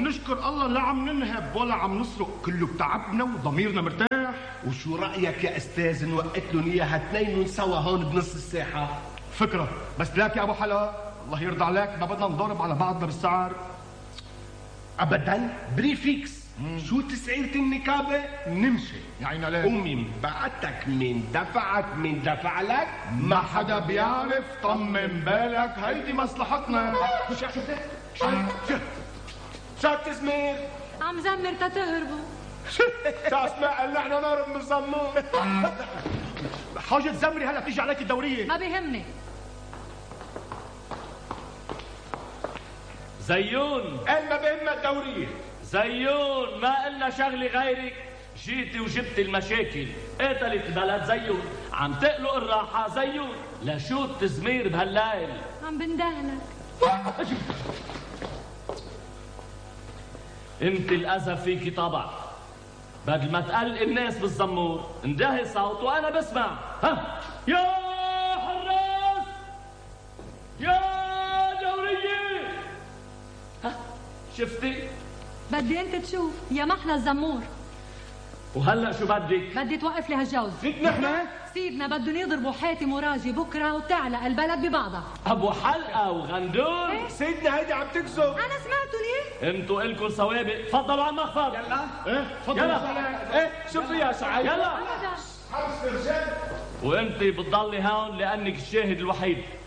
ونشكر الله لا عم ننهب ولا عم نسرق، كله بتعبنا وضميرنا مرتاح. وشو رأيك يا أستاذ نوقت لهم إياها اثنين سوا هون بنص الساحة؟ فكرة، بس لاك يا أبو حلا الله يرضى عليك ما بدنا نضرب على بعضنا بالسعر. أبدا بريفيكس. شو تسعيرة النكابة؟ نمشي يا عين عليك. ومن بعتك من دفعك من دفع لك ما حدا بيعرف، طمن بالك هيدي مصلحتنا. شو تزمير؟ عم زمر تتهربوا. شو اسمع قال نحن نهرب من الزمور. حاجة زمري هلا تيجي عليك الدورية. ما بيهمني. زيون قال ما بهمها الدورية. زيون ما قلنا شغلة غيرك، جيتي وجبتي المشاكل، قتلت البلد زيون، عم تقلق الراحة زيون، لشو التزمير بهالليل؟ عم بندهلك. انت الأذى فيكي طبع، بدل ما تقلق الناس بالزمور، اندهي صوت وأنا بسمع، ها يا حراس يا دورية، ها شفتي؟ بدي انت تشوف يا محلى الزمور. وهلا شو بدك؟ بدي توقف لي هالجوز. فيك نحن؟ سيدنا بدهم يضربوا حاتم وراجي بكره وتعلق البلد ببعضها. ابو حلقه وغندور. إيه؟ سيدنا هيدي عم تكذب. انا سمعتوا ليه؟ انتوا الكم سوابق، تفضلوا على المخفض. يلا ايه تفضل. يلا ايه شوفي يا سعيد. يلا. حبس رجال. وانت بتضلي هون لانك الشاهد الوحيد.